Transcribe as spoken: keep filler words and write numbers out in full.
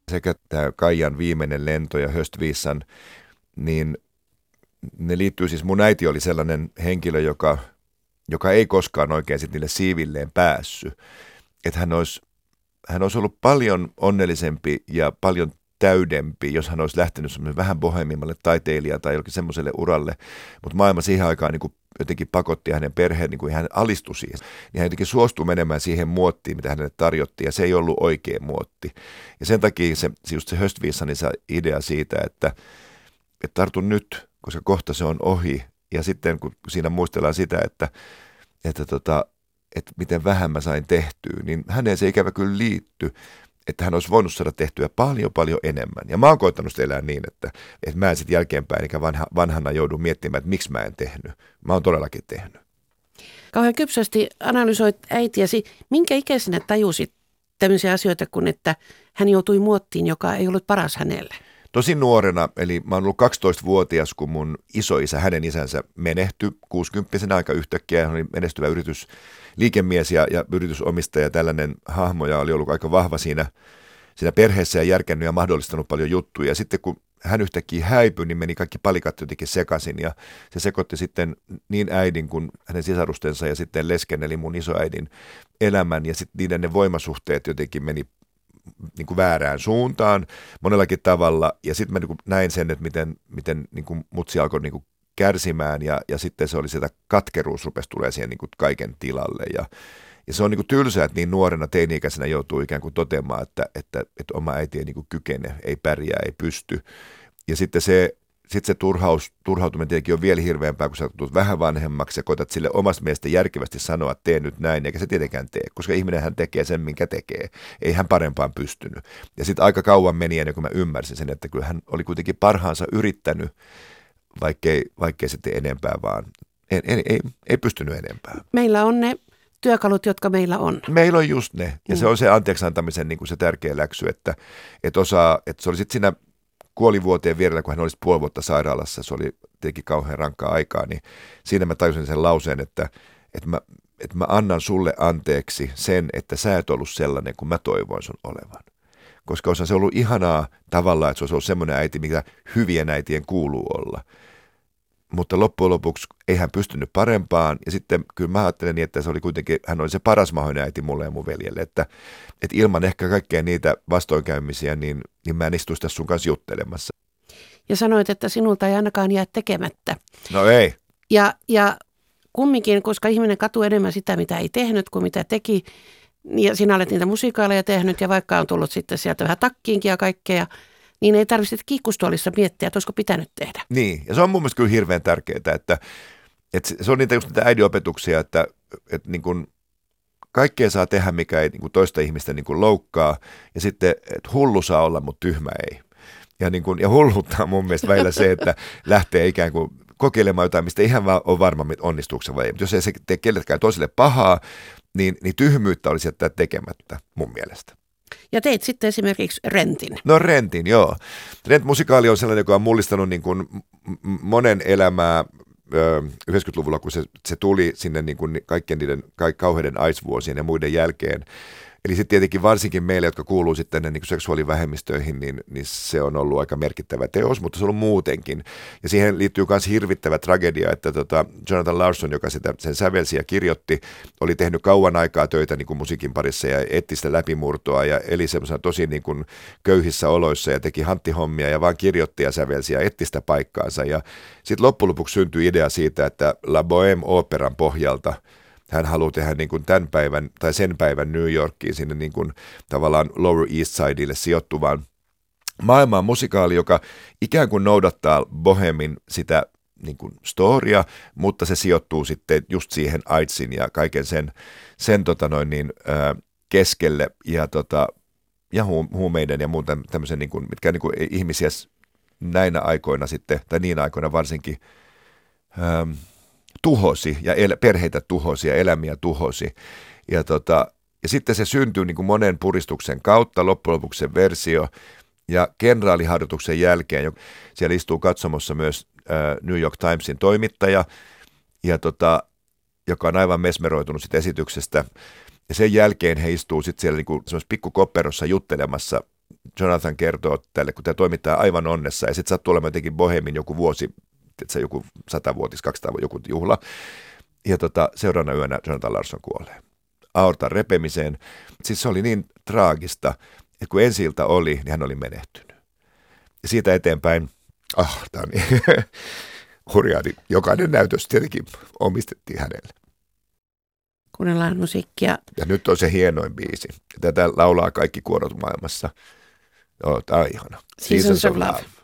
sekä tämä Kaijan viimeinen lento ja Höstvisan, niin ne liittyy siis, mun äiti oli sellainen henkilö, joka, joka ei koskaan oikein sit niille siivilleen päässyt. Että hän olisi, hän olisi ollut paljon onnellisempi ja paljon täydempi, jos hän olisi lähtenyt vähän bohemimmalle taiteilijalle tai jollekin semmoiselle uralle, mutta maailma siihen aikaan niin kuin jotenkin pakotti hänen perheen, niin kuin hän alistui siihen, niin hän jotenkin suostui menemään siihen muottiin, mitä hänelle tarjottiin, ja se ei ollut oikea muotti. Ja sen takia se, just se Höstvisanin idea siitä, että, että tartu nyt, koska kohta se on ohi, ja sitten kun siinä muistellaan sitä, että, että, tota, että miten vähän mä sain tehtyä, niin häneen se ikävä kyllä liittyy, että hän olisi voinut saada tehtyä paljon, paljon enemmän. Ja mä oon koittanut elää niin, että, että mä en sitten jälkeenpäin, eikä vanha, vanhana joudu miettimään, että miksi mä en tehnyt. Mä oon todellakin tehnyt. Kauhean kypsästi analysoit äitiäsi. Minkä ikäisenä tajusit tämmöisiä asioita kuin, että hän joutui muottiin, joka ei ollut paras hänelle? Tosi nuorena, eli mä oon ollut kaksitoistavuotias, kun mun isoisä, hänen isänsä menehtyi kuusikymppisenä aika yhtäkkiä. Hän oli menestyvä yritys, liikemies ja, ja yritysomistaja, tällainen hahmo, ja oli ollut aika vahva siinä, siinä perheessä ja järkännyt ja mahdollistanut paljon juttuja. Ja sitten kun hän yhtäkkiä häipyi, niin meni kaikki palikat jotenkin sekaisin, ja se sekoitti sitten niin äidin kuin hänen sisarustensa ja sitten lesken, eli mun isoäidin elämän, ja sitten niiden ne voimasuhteet jotenkin meni niin kuin väärään suuntaan monellakin tavalla, ja sitten mä niin kuin näin sen, että miten, miten niin kuin mutsi alkoi niin kuin kärsimään, ja, ja sitten se oli sieltä katkeruus rupesi tulemaan siihen niin kuin kaiken tilalle, ja, ja se on niin kuin tylsää, että niin nuorena teini-ikäisenä joutuu ikään kuin toteamaan, että, että, että oma äiti ei niin kuin kykene, ei pärjää, ei pysty, ja sitten se Sitten se turhaus, turhautuminen tietenkin on vielä hirveämpää, kun sä tulet vähän vanhemmaksi ja koetat sille omasta mielestä järkevästi sanoa, että tee nyt näin, eikä se tietenkään tee, koska ihminenhän tekee sen, minkä tekee. Ei hän parempaan pystynyt. Ja sitten aika kauan meni ennen kuin mä ymmärsin sen, että kyllä hän oli kuitenkin parhaansa yrittänyt, vaikkei, vaikkei se tee enempää, vaan ei, ei, ei, ei pystynyt enempää. Meillä on ne työkalut, jotka meillä on. Meillä on just ne. Ja mm. se on se anteeksi antamisen niin kuin se tärkeä läksy, että, että, osaa, että se oli sitten siinä kuolivuoteen vierellä, kun hän olisi puoli vuotta sairaalassa, se oli tietenkin kauhean rankkaa aikaa, niin siinä mä tajusin sen lauseen, että, että, mä, että mä annan sulle anteeksi sen, että sä et ollut sellainen, kuin mä toivoin sun olevan. Koska olisi se ollut ihanaa tavallaan, että se olisi ollut semmoinen äiti, mikä hyvien äitien kuuluu olla. Mutta loppujen lopuksi ei hän pystynyt parempaan, ja sitten kyllä mä ajattelen niin, että se oli kuitenkin, hän oli se paras mahdollinen äiti mulle ja mun veljelle, että, että ilman ehkä kaikkea niitä vastoinkäymisiä, niin, niin mä en istuisi tässä sun kanssa juttelemassa. Ja sanoit, että sinulta ei ainakaan jää tekemättä. No ei. Ja, ja kumminkin, koska ihminen katuu enemmän sitä, mitä ei tehnyt kuin mitä teki, ja sinä olet niitä musikaaleja tehnyt, ja vaikka on tullut sitten sieltä vähän takkiinkin ja kaikkea, niin ei tarvitse kiikkustuolissa miettiä, että olisiko pitänyt tehdä. Niin, ja se on mun mielestä kyllä hirveän tärkeää, että, että se on niitä just niitä äidinopetuksia, että, että niin kuin kaikkea saa tehdä, mikä ei niin kuin toista ihmistä niin kuin loukkaa, ja sitten, että hullu saa olla, mutta tyhmä ei. Ja, niin kuin, ja hulluutta on mun mielestä välillä se, että lähtee ikään kuin kokeilemaan jotain, mistä ihan vaan on varma, onnistuuko se vai ei. Mutta jos ei se tee kellekään toiselle pahaa, niin, niin tyhmyyttä olisi jättää tekemättä mun mielestä. Ja teit sitten esimerkiksi Rentin. No Rentin, joo. Rent-musikaali on sellainen, joka on mullistanut niin kuin monen elämää yhdeksänkymmentäluvulla, kun se, se tuli sinne niin kuin kaikkien niiden kauheiden aisvuosien ja muiden jälkeen. Eli sitten tietenkin varsinkin meille, jotka kuuluu sitten niin kuin seksuaalivähemmistöihin, niin, niin se on ollut aika merkittävä teos, mutta se on ollut muutenkin. Ja siihen liittyy myös hirvittävä tragedia, että tota Jonathan Larson, joka sitä, sen sävelsi ja kirjoitti, oli tehnyt kauan aikaa töitä niin kuin musiikin parissa ja etsi sitä läpimurtoa ja eli semmoisena tosi niin kuin köyhissä oloissa ja teki hanttihommia ja vaan kirjoitti ja sävelsi ja etsi sitä paikkaansa. Ja sitten loppujen lopuksi syntyi idea siitä, että La Bohème-operan pohjalta hän haluaa tehdä niin kuin tämän päivän tai sen päivän New Yorkiin sinne niin kuin tavallaan Lower East Sidelle sijoittuvaan maailmaan musikaali, joka ikään kuin noudattaa Bohemin sitä niin kuin storia, mutta se sijoittuu sitten just siihen AIDSin ja kaiken sen, sen tota noin niin, ää, keskelle ja, tota, ja huumeiden ja muun tämmöisen, niin kuin, mitkä niin kuin ihmisiä näinä aikoina sitten, tai niin aikoina varsinkin, ää, tuhosi ja el- perheitä tuhosi ja elämiä tuhosi. Ja, tota, ja sitten se syntyi niin kuin monen puristuksen kautta, loppujen lopuksi se versio. Ja kenraaliharjoituksen jälkeen, siellä istuu katsomossa myös äh, New York Timesin toimittaja, ja tota, joka on aivan mesmeroitunut sit esityksestä. Ja sen jälkeen he istuu sitten siellä niin kuin pikkukopperossa juttelemassa Jonathan kertoo tälle, kun tämä toimittaa aivan onnessa, ja sitten sattuu olemaan jotenkin Bohemin joku vuosi, että se joku satavuotis, kaksisataa joku juhla, ja tota, seuraavana yönä Jonathan Larson kuolee. Aortan repemiseen. Siis se oli niin traagista, että kun ensi-ilta oli, niin hän oli menehtynyt. Ja siitä eteenpäin, ah, tämä on niin hurjaa, niin jokainen näytös tietenkin omistettiin hänelle. Kuunnellaan musiikkia. Ja nyt on se hienoin biisi. Tätä laulaa kaikki kuorot maailmassa. Joo, tämä on ihana. Seasons of Love.